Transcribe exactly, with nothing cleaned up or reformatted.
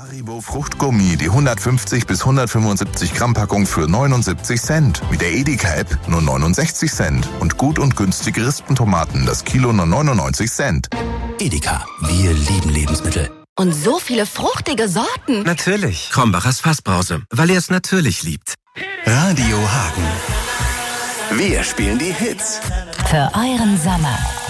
Haribo Fruchtgummi, die hundertfünfzig bis hundertfünfundsiebzig Gramm Packung für neunundsiebzig Cent. Mit der Edeka-App nur neunundsechzig Cent. Und gut und günstige Rispentomaten, das Kilo nur neunundneunzig Cent. Edeka, wir lieben Lebensmittel. Und so viele fruchtige Sorten. Natürlich. Krombacher Fassbrause, weil er es natürlich liebt. Radio Hagen. Wir spielen die Hits. Für euren Sommer.